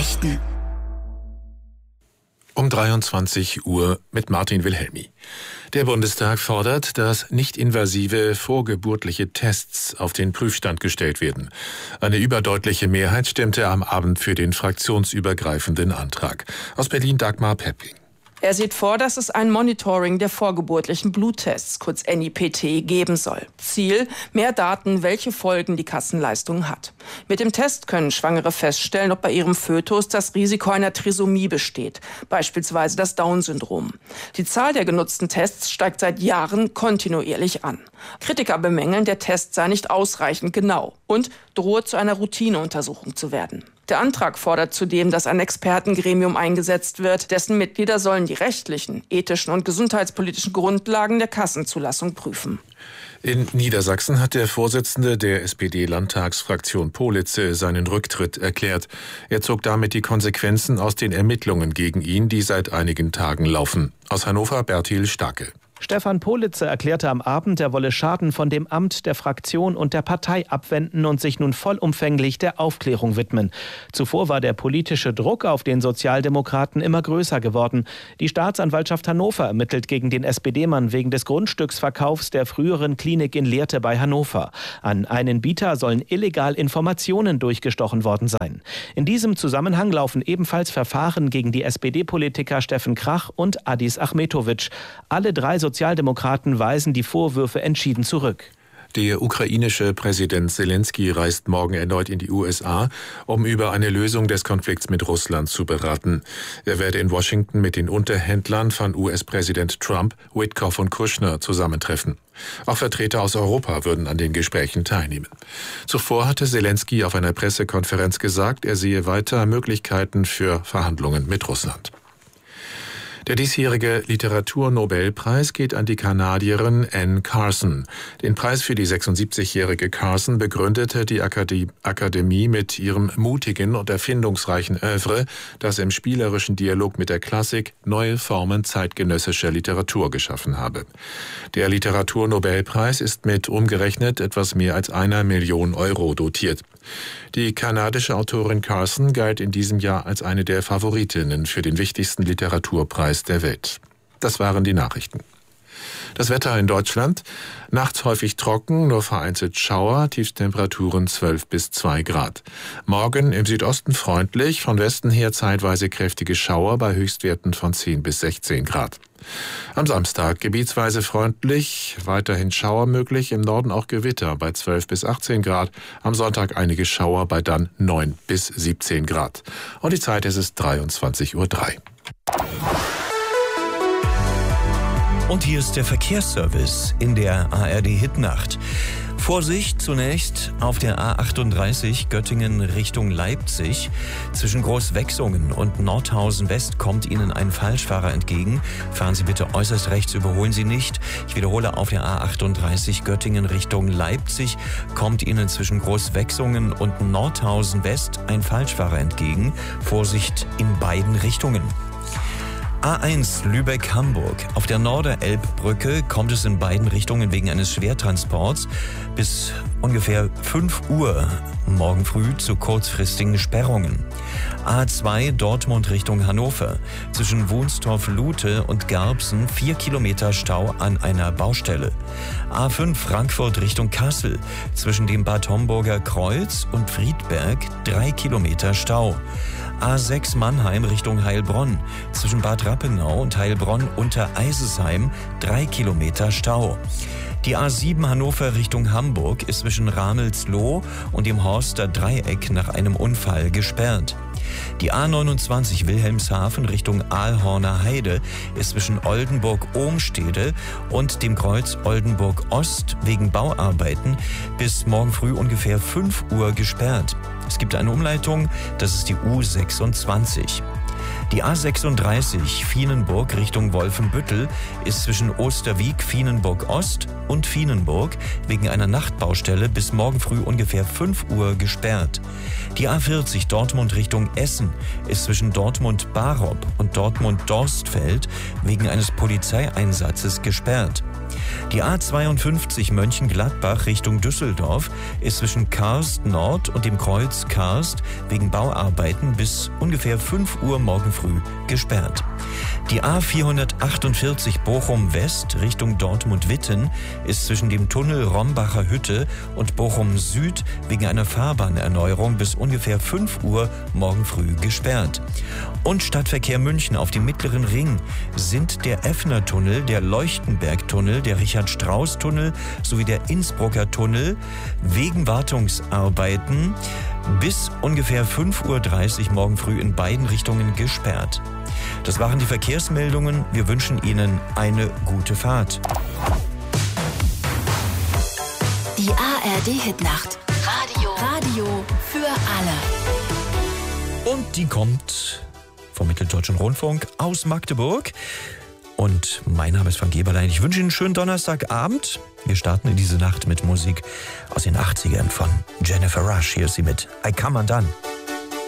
Nachrichten. Um 23 Uhr mit Martin Wilhelmi. Der Bundestag fordert, dass nicht-invasive vorgeburtliche Tests auf den Prüfstand gestellt werden. Eine überdeutliche Mehrheit stimmte am Abend für den fraktionsübergreifenden Antrag. Aus Berlin Dagmar Pepping. Er sieht vor, dass es ein Monitoring der vorgeburtlichen Bluttests, kurz NIPT, geben soll. Ziel: mehr Daten, welche Folgen die Kassenleistung hat. Mit dem Test können Schwangere feststellen, ob bei ihrem Fötus das Risiko einer Trisomie besteht, beispielsweise das Down-Syndrom. Die Zahl der genutzten Tests steigt seit Jahren kontinuierlich an. Kritiker bemängeln, der Test sei nicht ausreichend genau und drohe zu einer Routineuntersuchung zu werden. Der Antrag fordert zudem, dass ein Expertengremium eingesetzt wird, dessen Mitglieder sollen die rechtlichen, ethischen und gesundheitspolitischen Grundlagen der Kassenzulassung prüfen. In Niedersachsen hat der Vorsitzende der SPD-Landtagsfraktion Politze seinen Rücktritt erklärt. Er zog damit die Konsequenzen aus den Ermittlungen gegen ihn, die seit einigen Tagen laufen. Aus Hannover Bertil Starke. Stefan Politze erklärte am Abend, er wolle Schaden von dem Amt, der Fraktion und der Partei abwenden und sich nun vollumfänglich der Aufklärung widmen. Zuvor war der politische Druck auf den Sozialdemokraten immer größer geworden. Die Staatsanwaltschaft Hannover ermittelt gegen den SPD-Mann wegen des Grundstücksverkaufs der früheren Klinik in Lehrte bei Hannover. An einen Bieter sollen illegal Informationen durchgestochen worden sein. In diesem Zusammenhang laufen ebenfalls Verfahren gegen die SPD-Politiker Steffen Krach und Adis Achmetovic. Alle drei Sozialdemokraten weisen die Vorwürfe entschieden zurück. Der ukrainische Präsident Selenskyj reist morgen erneut in die USA, um über eine Lösung des Konflikts mit Russland zu beraten. Er werde in Washington mit den Unterhändlern von US-Präsident Trump, Witkoff und Kushner zusammentreffen. Auch Vertreter aus Europa würden an den Gesprächen teilnehmen. Zuvor hatte Selenskyj auf einer Pressekonferenz gesagt, er sehe weiter Möglichkeiten für Verhandlungen mit Russland. Der diesjährige Literaturnobelpreis geht an die Kanadierin Anne Carson. Den Preis für die 76-jährige Carson begründete die Akademie mit ihrem mutigen und erfindungsreichen Œuvre, das im spielerischen Dialog mit der Klassik neue Formen zeitgenössischer Literatur geschaffen habe. Der Literaturnobelpreis ist mit umgerechnet etwas mehr als 1 Million Euro dotiert. Die kanadische Autorin Carson galt in diesem Jahr als eine der Favoritinnen für den wichtigsten Literaturpreis der Welt. Das waren die Nachrichten. Das Wetter in Deutschland: nachts häufig trocken, nur vereinzelt Schauer, Tiefstemperaturen 12 bis 2 Grad. Morgen im Südosten freundlich, von Westen her zeitweise kräftige Schauer bei Höchstwerten von 10 bis 16 Grad. Am Samstag gebietsweise freundlich, weiterhin Schauer möglich, im Norden auch Gewitter bei 12 bis 18 Grad. Am Sonntag einige Schauer bei dann 9 bis 17 Grad. Und die Zeit ist es 23:03 Uhr. Und hier ist der Verkehrsservice in der ARD-Hitnacht. Vorsicht zunächst auf der A38 Göttingen Richtung Leipzig. Zwischen Großwechsungen und Nordhausen West kommt Ihnen ein Falschfahrer entgegen. Fahren Sie bitte äußerst rechts, überholen Sie nicht. Ich wiederhole, auf der A38 Göttingen Richtung Leipzig kommt Ihnen zwischen Großwechsungen und Nordhausen West ein Falschfahrer entgegen. Vorsicht in beiden Richtungen. A1 Lübeck-Hamburg. Auf der Norderelbbrücke kommt es in beiden Richtungen wegen eines Schwertransports bis ungefähr 5 Uhr morgen früh zu kurzfristigen Sperrungen. A2 Dortmund Richtung Hannover. Zwischen Wunstorf-Lute und Garbsen 4 Kilometer Stau an einer Baustelle. A5 Frankfurt Richtung Kassel. Zwischen dem Bad Homburger Kreuz und Friedberg 3 Kilometer Stau. A6 Mannheim Richtung Heilbronn. Zwischen Bad Rappenau und Heilbronn unter Eisesheim 3 Kilometer Stau. Die A7 Hannover Richtung Hamburg ist zwischen Ramelsloh und dem Horster Dreieck nach einem Unfall gesperrt. Die A29 Wilhelmshaven Richtung Aalhorner Heide ist zwischen Oldenburg-Ohmstede und dem Kreuz Oldenburg-Ost wegen Bauarbeiten bis morgen früh ungefähr 5 Uhr gesperrt. Es gibt eine Umleitung, das ist die U26. Die A36 Vienenburg Richtung Wolfenbüttel ist zwischen Osterwieck, Vienenburg Ost und Vienenburg wegen einer Nachtbaustelle bis morgen früh ungefähr 5 Uhr gesperrt. Die A40 Dortmund Richtung Essen ist zwischen Dortmund-Barob und Dortmund-Dorstfeld wegen eines Polizeieinsatzes gesperrt. Die A52 Mönchengladbach Richtung Düsseldorf ist zwischen Karst Nord und dem Kreuz Karst wegen Bauarbeiten bis ungefähr 5 Uhr morgen früh gesperrt. Die A448 Bochum West Richtung Dortmund-Witten ist zwischen dem Tunnel Rombacher Hütte und Bochum Süd wegen einer Fahrbahnerneuerung bis ungefähr 5 Uhr morgen früh gesperrt. Und Stadtverkehr München auf dem Mittleren Ring sind der Effner-Tunnel, der Leuchtenberg-Tunnel, der Richard-Strauss-Tunnel sowie der Innsbrucker-Tunnel wegen Wartungsarbeiten bis ungefähr 5:30 Uhr morgen früh in beiden Richtungen gesperrt. Das waren die Verkehrsmeldungen. Wir wünschen Ihnen eine gute Fahrt. Die ARD-Hitnacht. Radio für alle. Und die kommt vom Mitteldeutschen Rundfunk aus Magdeburg. Und mein Name ist Frank Geberlein. Ich wünsche Ihnen einen schönen Donnerstagabend. Wir starten in diese Nacht mit Musik aus den 80ern von Jennifer Rush. Hier ist sie mit I Come Undone.